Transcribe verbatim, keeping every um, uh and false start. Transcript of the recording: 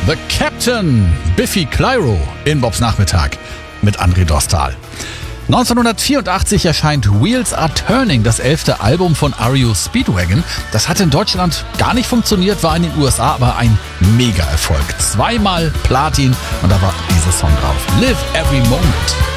The Captain, Biffy Clyro in Bobs Nachmittag mit André Dostal. neunzehnhundertvierundachtzig erscheint Wheels Are Turning, das elfte Album von R E O Speedwagon. Das hat in Deutschland gar nicht funktioniert, war in den U S A aber ein Mega-Erfolg. Zweimal Platin und da war dieser Song drauf. Live Every Moment.